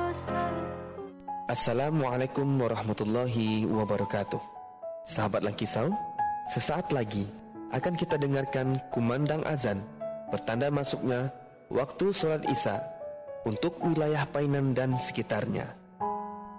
Assalamualaikum warahmatullahi wabarakatuh. Sahabat Langkisau, sesaat lagi akan kita dengarkan kumandang azan, pertanda masuknya waktu sholat Isya untuk wilayah Painan dan sekitarnya.